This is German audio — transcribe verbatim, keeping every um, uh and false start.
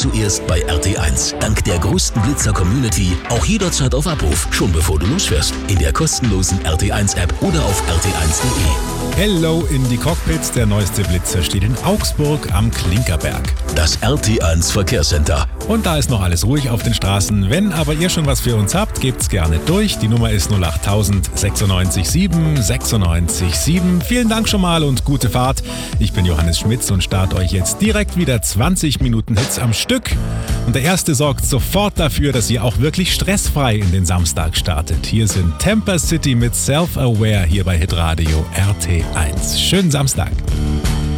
zuerst bei R T eins. Dank der größten Blitzer-Community auch jederzeit auf Abruf, schon bevor du losfährst. In der kostenlosen R T eins App oder auf r t eins punkt de. Hello in die Cockpits. Der neueste Blitzer steht in Augsburg am Klinkerberg. Das R T eins Verkehrscenter. Und da ist noch alles ruhig auf den Straßen. Wenn aber ihr schon was für uns habt, gebt's gerne durch. Die Nummer ist null acht tausend sechsundneunzig sieben sechsundneunzig sieben. Vielen Dank schon mal und gute Fahrt. Ich bin Johannes Schmitz und starte euch jetzt direkt wieder zwanzig Minuten Hits am Stück. Und der erste sorgt sofort dafür, dass ihr auch wirklich stressfrei in den Samstag startet. Hier sind Temper City mit Self-Aware hier bei Hitradio R T eins. Schönen Samstag.